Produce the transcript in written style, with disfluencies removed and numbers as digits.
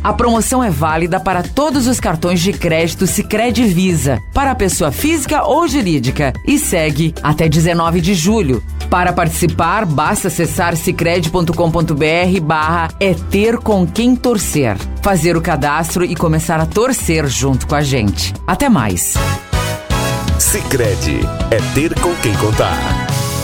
A promoção é válida para todos os cartões de crédito Sicredi Visa, para a pessoa física ou jurídica, e segue até 19 de julho. Para participar, basta acessar sicredi.com.br/é-ter-com-quem-torcer, fazer o cadastro e começar a torcer junto com a gente. Até mais! Sicredi, é ter com quem contar.